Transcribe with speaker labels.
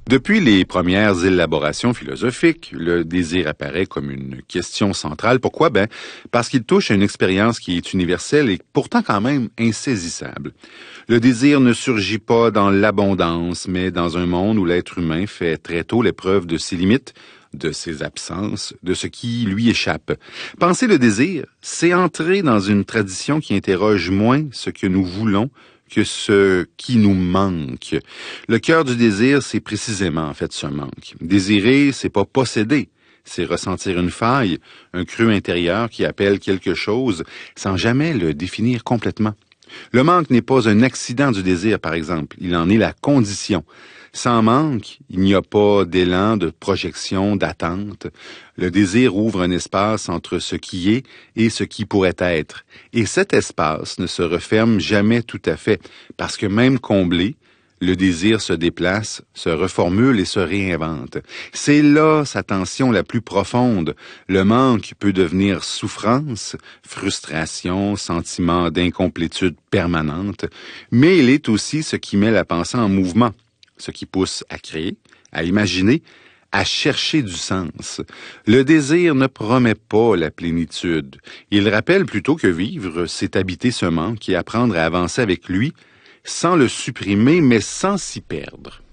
Speaker 1: Depuis les premières élaborations philosophiques, le désir apparaît comme une question centrale. Pourquoi? Parce qu'il touche à une expérience qui est universelle et pourtant quand même insaisissable. Le désir ne surgit pas dans l'abondance, mais dans un monde où l'être humain fait très tôt l'épreuve de ses limites, de ses absences, de ce qui lui échappe. Penser le désir, c'est entrer dans une tradition qui interroge moins ce que nous voulons que ce qui nous manque. Le cœur du désir, c'est précisément en fait ce manque. Désirer, c'est pas posséder, c'est ressentir une faille, un creux intérieur qui appelle quelque chose sans jamais le définir complètement. Le manque n'est pas un accident du désir, par exemple, il en est la condition. Sans manque, il n'y a pas d'élan, de projection, d'attente. Le désir ouvre un espace entre ce qui est et ce qui pourrait être. Et cet espace ne se referme jamais tout à fait, parce que même comblé, le désir se déplace, se reformule et se réinvente. C'est là sa tension la plus profonde. Le manque peut devenir souffrance, frustration, sentiment d'incomplétude permanente, mais il est aussi ce qui met la pensée en mouvement, ce qui pousse à créer, à imaginer, à chercher du sens. Le désir ne promet pas la plénitude. Il rappelle plutôt que vivre, c'est habiter ce manque et apprendre à avancer avec lui, sans le supprimer, mais sans s'y perdre.